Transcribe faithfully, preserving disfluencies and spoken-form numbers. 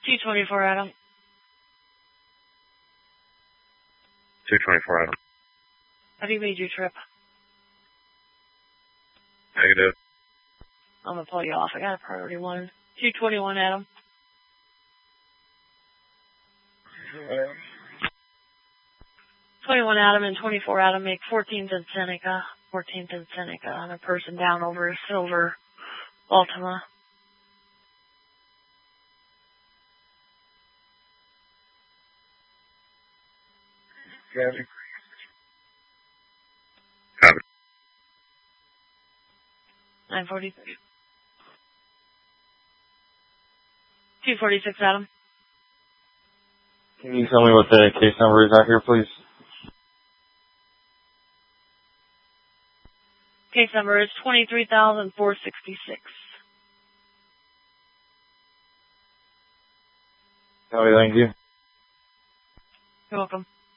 two twenty-four, Adam. two twenty-four, Adam. Have you made your trip? Negative. I'm going to pull you off. I got a priority one. two twenty-one, Adam. twenty-one, Adam, and twenty-four, Adam. Make fourteenth and Seneca. fourteenth and Seneca on a person down over a silver Altima. Copy. Copy. nine forty-six. two forty-six, Adam. Can you tell me what the case number is out here, please? Case number is twenty-three thousand four hundred sixty-six. Copy, thank you. You're welcome.